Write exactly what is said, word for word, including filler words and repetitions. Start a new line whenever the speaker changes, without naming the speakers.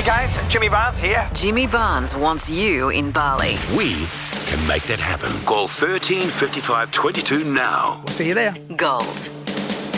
Hey guys, Jimmy Barnes here.
Jimmy Barnes wants you in Bali.
We can make that happen. Call thirteen fifty-five twenty-two now.
We'll see you there.
Gold